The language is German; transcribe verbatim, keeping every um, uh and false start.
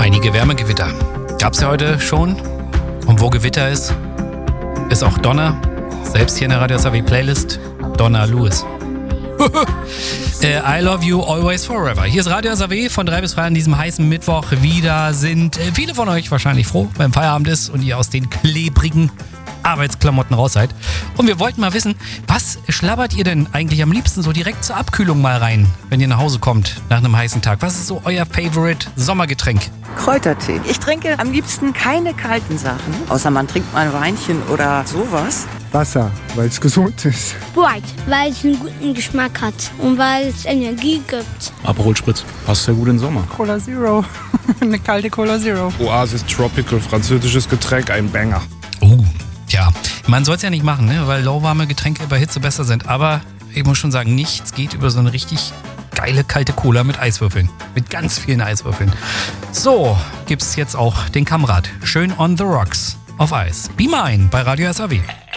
Einige Wärmegewitter. Gab's ja heute schon. Und wo Gewitter ist, ist auch Donner. Selbst hier in der Radio S A W Playlist Donna Lewis. I love you always forever. Hier ist Radio S A W von drei bis drei an diesem heißen Mittwoch. Wieder sind viele von euch wahrscheinlich froh, wenn Feierabend ist und ihr aus den klebrigen Arbeitsklamotten raus seid. Und wir wollten mal wissen, was schlabbert ihr denn eigentlich am liebsten so direkt zur Abkühlung mal rein, wenn ihr nach Hause kommt nach einem heißen Tag? Was ist so euer Favorite Sommergetränk? Kräutertee. Ich trinke am liebsten keine kalten Sachen, außer man trinkt mal ein Weinchen oder sowas. Wasser, weil es gesund ist. Sprite, weil es einen guten Geschmack hat und weil es Energie gibt. Aperol Spritz, passt sehr gut in den Sommer. Cola Zero, eine kalte Cola Zero. Oasis Tropical, französisches Getränk, ein Banger. Uh, ja, man soll es ja nicht machen, ne? Weil lauwarme Getränke bei Hitze besser sind. Aber ich muss schon sagen, nichts geht über so eine richtig geile kalte Cola mit Eiswürfeln. Mit ganz vielen Eiswürfeln. So gibt's jetzt auch den Kamrat. Schön on the rocks auf Eis. Be mine bei Radio S A W.